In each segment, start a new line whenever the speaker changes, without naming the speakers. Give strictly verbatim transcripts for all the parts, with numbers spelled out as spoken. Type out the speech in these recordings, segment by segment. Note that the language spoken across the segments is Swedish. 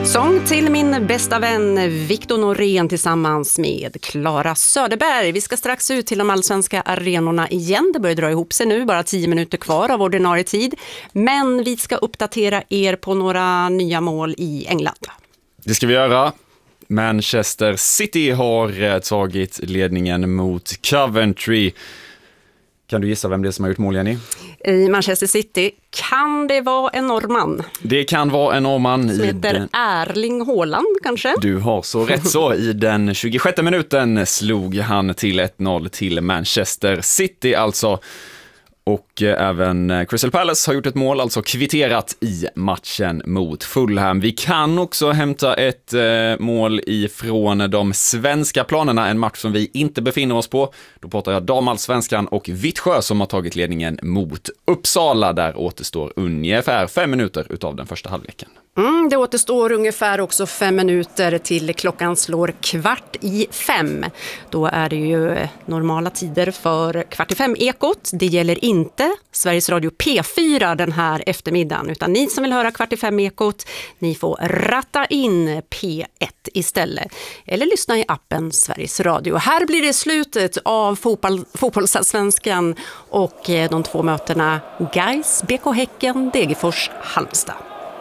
Sång till min bästa vän Victor Norén tillsammans med Klara Söderberg. Vi ska strax ut till de allsvenska arenorna igen. Det börjar dra ihop sig nu, bara tio minuter kvar av ordinarie tid. Men vi ska uppdatera er på några nya mål i England.
Det ska vi göra. Manchester City har tagit ledningen mot Coventry. Kan du gissa vem det är som har gjort mål, Jenny?
I Manchester City kan det vara en norrman.
Det kan vara en norrman.
Som heter den... Erling Haaland kanske?
Du har så rätt så. I den tjugosjätte minuten slog han till ett noll till Manchester City alltså. Och även Crystal Palace har gjort ett mål, alltså kvitterat i matchen mot Fulham. Vi kan också hämta ett eh, mål ifrån de svenska planerna, en match som vi inte befinner oss på. Då pratar jag damallsvenskan och Vittsjö som har tagit ledningen mot Uppsala. Där återstår ungefär fem minuter utav den första halvleken.
Mm, det återstår ungefär också fem minuter till klockan slår kvart i fem. Då är det ju normala tider för kvart i fem ekot. Det gäller inte Sveriges Radio P fyra den här eftermiddagen, utan ni som vill höra kvart i fem ekot, ni får ratta in P ett istället. Eller lyssna i appen Sveriges Radio. Här blir det slutet av fotboll, fotbollsallsvenskan och de två mötena Gais, B K Häcken, Degerfors, Halmstad.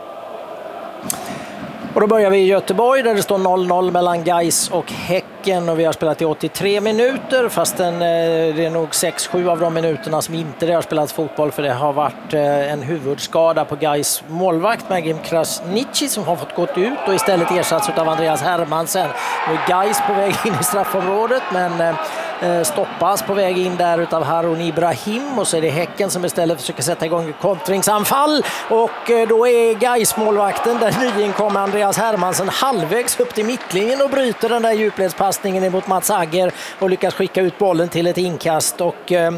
Och då börjar vi i Göteborg där det står noll noll mellan Gais och Häcken och vi har spelat i åttiotre minuter, fastän det är nog sex sju av de minuterna som inte det har spelats fotboll, för det har varit en huvudskada på Gais målvakt Magim Krasniqi som har fått gått ut och istället ersatts av Andreas Hermansen. Nu är Gais på väg in i straffområdet men stoppas på väg in där utav Harun Ibrahim och så är det Häcken som istället försöker sätta igång ett kontringsanfall och då är Gais målvakten där nyinkommer Andreas Hermansen halvvägs upp till mittlinjen och bryter den där djupledspassningen emot Mats Agger och lyckas skicka ut bollen till ett inkast och mm,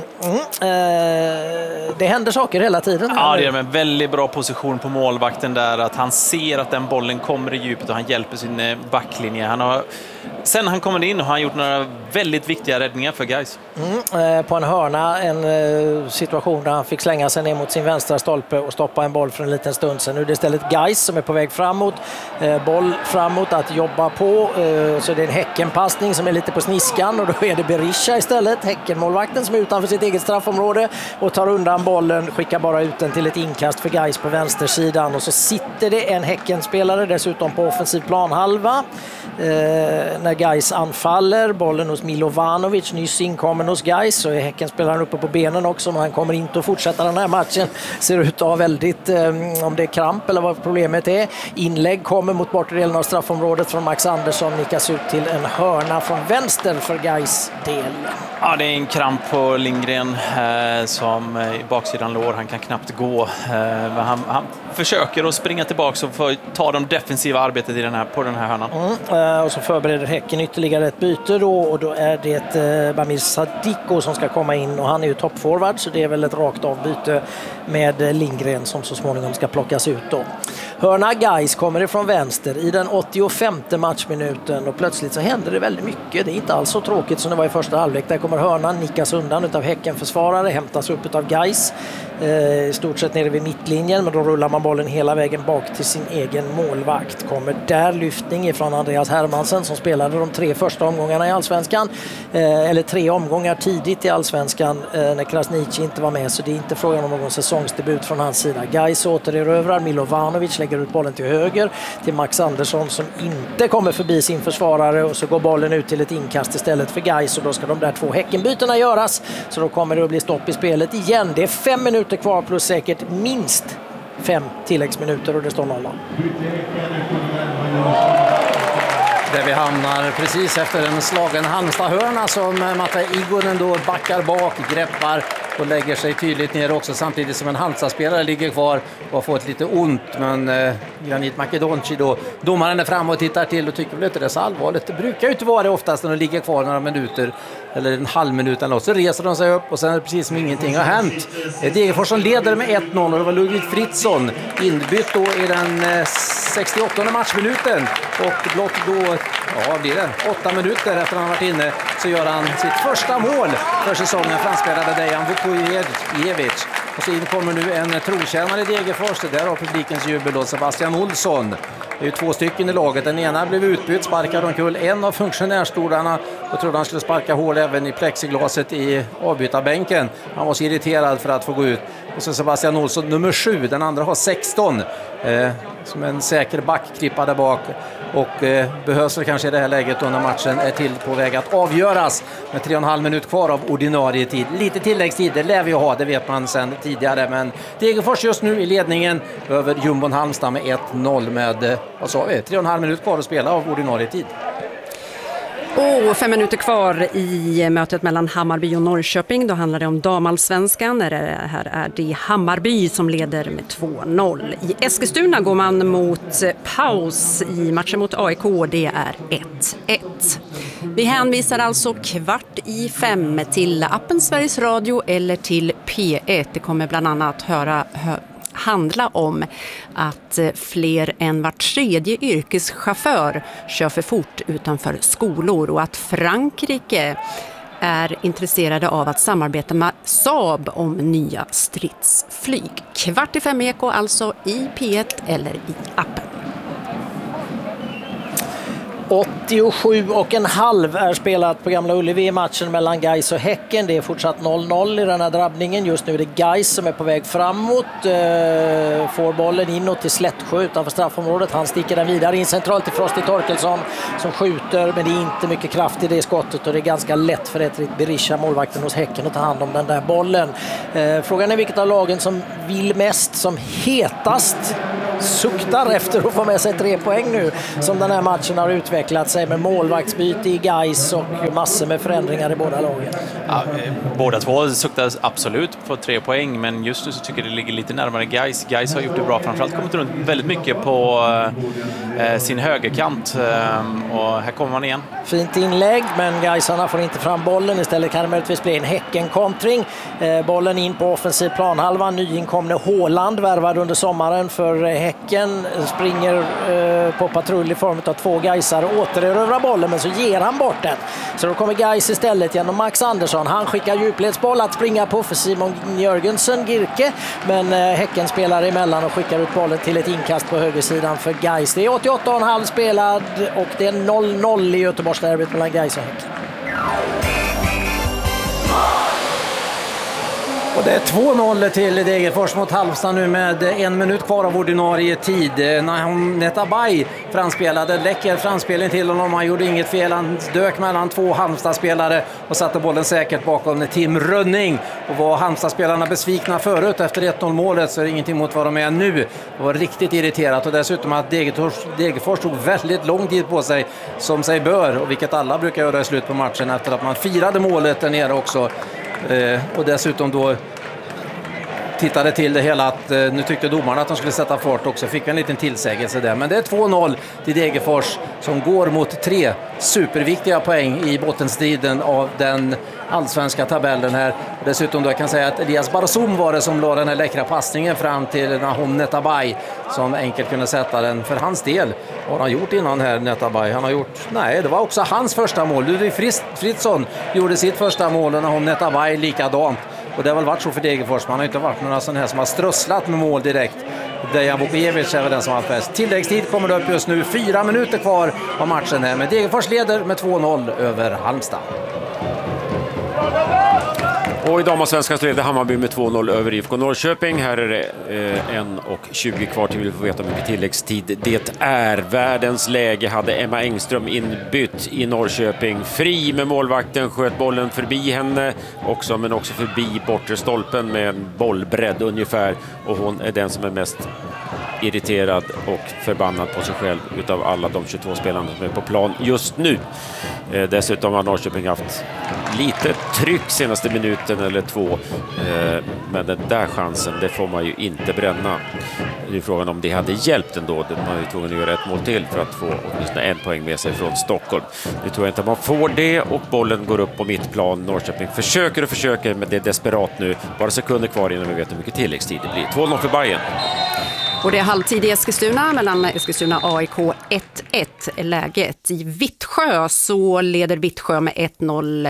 eh, det händer saker hela tiden.
Ja, det är en väldigt bra position på målvakten där, att han ser att den bollen kommer i djupet och han hjälper sin backlinje. Han har, sen han kommer in och har han gjort några väldigt viktiga räddningar för Gais.
Mm, eh, på en hörna, en eh, situation där han fick slänga sig ner mot sin vänstra stolpe och stoppa en boll för en liten stund sedan. Nu är det istället Gais som är på väg framåt, eh, boll framåt att jobba på, eh, så det är en Häckenpassning som är lite på sniskan och då är det Berisha istället, Häckenmålvakten som är utanför sitt eget straffområde och tar undan bollen, skickar bara ut den till ett inkast för Gais på vänstersidan och så sitter det en Häckenspelare dessutom på offensiv planhalva eh, när Gais anfaller, bollen hos Milovanovic, nyss inkommen hos Gais, så är Häckenspelaren uppe på benen också, men han kommer inte att fortsätta den här matchen, ser ut att ha väldigt eh, om det är kramp eller vad problemet är. Inlägg kommer mot bortre delen av straffområdet från Max Andersson, nickas ut till en hörna från vänster för Gais del.
Ja, det är en kramp på Lindgren eh, som eh, i baksidan lår, han kan knappt gå eh, men han, han försöker att springa tillbaka och få ta de defensiva arbetet i den här, på den här hörnan.
Mm, eh, och så förbereder Häcken ytterligare ett byte då och då är det eh, Bamir Sadiko som ska komma in och han är ju toppforward så det är väl ett rakt avbyte med Lindgren som så småningom ska plockas ut då. Hörna Gais kommer ifrån vänster i den åttiofemte matchminuten och plötsligt så händer det väldigt mycket. Det är inte alls så tråkigt som det var i första halvlek. Där kommer hörnan, nickas undan utav Häckenförsvarare, hämtas upp utav Gais eh, i stort sett nere vid mittlinjen, men då rullar man bollen hela vägen bak till sin egen målvakt. Kommer där lyftning ifrån Andreas Hermansen som spelade de tre första omgångarna i Allsvenskan, eh, eller tre omgångar tidigt i Allsvenskan eh, när Krasniqi inte var med, så det är inte frågan om någon säsongsdebut från hans sida. Gais återerövrar, Milovanovic lägger ut bollen till höger till Max Andersson som inte kommer förbi sin försvarare och så går bollen ut till ett inkast istället för Gais och då ska de där två Häckenbytena göras, så då kommer det att bli stopp i spelet igen. Det är fem minuter kvar plus säkert minst fem tilläggsminuter och det står noll.
Där vi hamnar precis efter en slagen Halmstad-hörna som Matta Igonen då backar bak, greppar och lägger sig tydligt ner också samtidigt som en Halmstad-spelare ligger kvar och har fått lite ont, men eh, Granit Makedonci då, domaren är fram och tittar till och tycker väl inte det är så allvarligt. Det brukar ju inte vara det oftast när de ligger kvar några minuter eller en halv minut eller något, så reser de sig upp och sen är det precis som ingenting har hänt. Degerfors som leder med ett noll och det var Ludvig Fritzson inbytt då i den eh, sextioåttonde matchminuten och blott då, ja blir det, åtta minuter efter han varit inne så gör han sitt första mål för säsongen, framspelade Dejan Vukojevic Och så in kommer nu en trotjänare i Degerfors. Där har publikens jubel då, Sebastian Olsson. Det är ju två stycken i laget. Den ena blev utbytt, sparkade omkull en av funktionärstolarna och trodde han skulle sparka hål även i plexiglaset i avbytarbänken. Han var så irriterad för att få gå ut. Och så Sebastian Olsson nummer sju, den andra har sexton. Eh, som en säker backkrippa där bak. Och eh, behövs väl kanske i det här läget då när matchen är till på väg att avgöras. Med tre och en halv minut kvar av ordinarie tid. Lite tilläggstid, det lär vi ha, det vet man sedan tidigare. Men Degerfors just nu i ledningen över Jumbon Halmstad med ett noll med, eh, vad sa vi, tre och en halv minut kvar att spela av ordinarie tid.
Och fem minuter kvar i mötet mellan Hammarby och Norrköping. Då handlar det om damallsvenskan. Här är det Hammarby som leder med två noll. I Eskilstuna går man mot paus i matchen mot A I K. Det är ett ett. Vi hänvisar alltså kvart i fem till appen Sveriges Radio eller till P ett. Det kommer bland annat höra... Hö- handla om att fler än var tredje yrkeschaufför kör för fort utanför skolor och att Frankrike är intresserade av att samarbeta med Saab om nya stridsflyg. Kvart i fem eko alltså i P ett eller i appen.
åttiosju och en halv är spelat på Gamla Ullevi i matchen mellan Gais och Häcken. Det är fortsatt noll noll i den här drabbningen. Just nu är det Gais som är på väg framåt. Eh, får bollen inåt till Slättsjö utanför straffområdet. Han sticker den vidare in centralt till Frosty Torkelsson som skjuter, men det är inte mycket kraft i det skottet och det är ganska lätt för Etrit Berisha, målvakten hos Häcken, att ta hand om den där bollen. Eh, frågan är vilket av lagen som vill mest, som hetast suktar efter att få med sig tre poäng nu som den här matchen har utvecklat sig med målvaktsbyte i Gais och massor med förändringar i båda lagen.
Ja, båda två suktar absolut på tre poäng, men just nu så tycker jag det ligger lite närmare Gais. Gais har gjort det bra, framförallt kommit runt väldigt mycket på eh, sin högerkant eh, och här kommer man igen.
Fint inlägg, men Gaisarna får inte fram bollen. Istället kan det möjligtvis bli en Häcken-kontring. Eh, bollen in på offensiv planhalva. Nyinkomne Håland, värvad under sommaren för Häcken, springer eh, på patrull i form av två Gaisare, återerövrar bollen, men så ger han bort den. Så då kommer Gais istället genom Max Andersson. Han skickar djupledsboll att springa på för Simon Jörgensen Girke, men eh, Häcken spelar emellan och skickar ut bollen till ett inkast på högersidan för Gais. Det är åttioåtta och en halv spelad och det är noll noll i Göteborgsderbyt mellan Gais och Häcken.
Och det är två noll till Degerfors mot Halmstad nu med en minut kvar av ordinarie tid. Nahom Netabay framspelade, läcker framspelning till honom. Han gjorde inget fel, han dök mellan två Halmstad-spelare och satte bollen säkert bakom Tim Rönning. Och var Halmstad-spelarna besvikna förut efter ett noll målet så är det ingenting mot vad de är nu. Det var riktigt irriterat och dessutom att Degerfors, Degerfors tog väldigt lång tid på sig som sig bör, och vilket alla brukar göra i slut på matchen efter att man firade målet där nere också. Eh, och dessutom då tittade till det hela att eh, nu tyckte domarna att de skulle sätta fart också. Fick en liten tillsägelse där. Men det är två noll till Degerfors som går mot tre superviktiga poäng i bottenstriden av den allsvenska tabellen här. Dessutom då jag kan säga att Elias Barzum var det som la den här läckra passningen fram till Nahom Netabay som enkelt kunde sätta den för hans del. Vad har han gjort innan här, Netabay? Han har gjort, nej, det var också hans första mål. Ludvig Fritzson gjorde sitt första mål och Nahom Netabay likadant. Och det har väl varit så för Degerfors. Man har inte varit någon sån här som har strösslat med mål direkt. Dejan Vukojevic är väl den som har haft bäst. Tilläggstid kommer det upp just nu. Fyra minuter kvar av matchen här. Men Degerfors leder med två noll över Halmstad.
Och i damallsvenskan så leder Hammarby med två noll över I F K Norrköping. Här är det eh, en och tjugo kvar till vi får veta hur mycket tilläggstid det är. Världens läge hade Emma Engström inbytt i Norrköping. Fri med målvakten, sköt bollen förbi henne också, men också förbi bortre stolpen med en bollbredd ungefär. Och hon är den som är mest irriterad och förbannad på sig själv utav alla de tjugotvå spelarna som är på plan just nu. Eh, dessutom har Norrköping haft lite tryck senaste minuten eller två. Eh, men den där chansen, det får man ju inte bränna. Det är frågan om det hade hjälpt ändå. Man är ju tvungen att göra ett mål till för att få åtminstone en poäng med sig från Stockholm. Nu tror jag inte att man får det och bollen går upp på mittplan. Norrköping försöker och försöker, men det är desperat nu. Bara sekunder kvar innan vi vet hur mycket tilläggstid det blir. två noll för Bayern.
Och det är halvtid i Eskilstuna mellan Eskilstuna A I K ett ett läget. I Vittsjö så leder Vittsjö med ett noll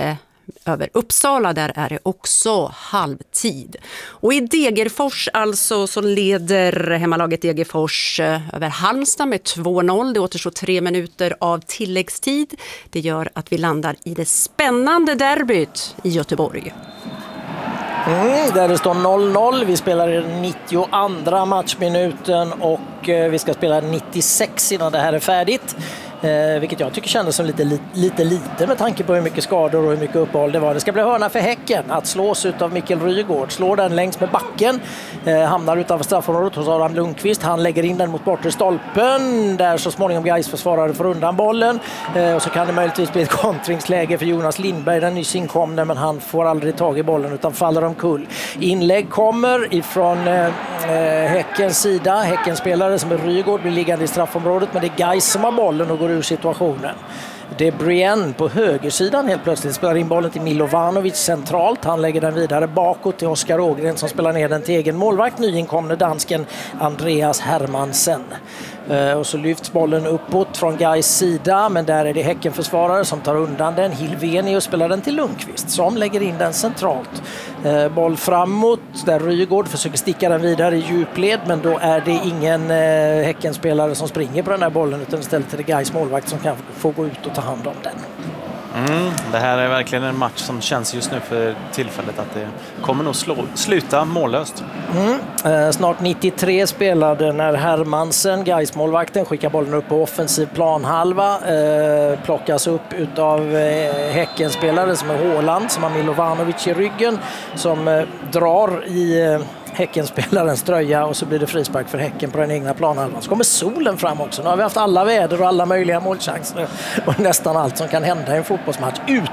över Uppsala. Där är det också halvtid. Och i Degerfors alltså så leder hemmalaget Degerfors över Halmstad med två noll. Det återstår tre minuter av tilläggstid. Det gör att vi landar i det spännande derbyt i Göteborg.
Mm, där det står noll noll. Vi spelar i den nittioandra matchminuten och eh, vi ska spela nittiosex innan det här är färdigt. Eh, vilket jag tycker kändes som lite, lite, lite lite med tanke på hur mycket skador och hur mycket uppehåll det var. Det ska bli hörna för Häcken att slås ut av Mikkel Rygård. Slår den längs med backen. Eh, hamnar utanför straffområdet hos Adam Lundqvist. Han lägger in den mot bortre stolpen. Där så småningom Gais försvarare får undan bollen. Eh, och så kan det möjligtvis bli ett kontringsläge för Jonas Lindberg. Den nyss inkomne, men han får aldrig tag i bollen utan faller omkull. Inlägg kommer ifrån eh, Häckens sida. Häckens spelare som är Rygård blir liggande i straffområdet, men det är Gais som har bollen och går ur situationen. Det är Brienne på högersidan helt plötsligt spelar in bollen till Milovanovic centralt. Han lägger den vidare bakåt till Oskar Ågren som spelar ner den till egen målvakt, nyinkomne dansken Andreas Hermansen. Uh, och så lyfts bollen uppåt från Gais sida, men där är det Häckenförsvarare som tar undan den. Hilvenius spelar den till Lundqvist som lägger in den centralt. Uh, boll framåt där Rygård försöker sticka den vidare i djupled, men då är det ingen uh, Häckenspelare som springer på den här bollen, utan istället är det Gais målvakt som kan få gå ut och ta hand om den.
Mm, det här är verkligen en match som känns just nu för tillfället att det kommer nog slå, sluta mållöst.
Mm. Eh, snart nittiotre spelade när Hermansen, Gais målvakten, skickar bollen upp på offensiv planhalva. Eh, plockas upp utav eh, Häckenspelare som är Håland, som har Milovanovic i ryggen, som eh, drar i eh, Häckenspelarens tröja, och så blir det frispark för Häcken på den egna planhalvan. Så kommer solen fram också. Nu har vi haft alla väder och alla möjliga målchanser och nästan allt som kan hända i en fotbollsmatch ut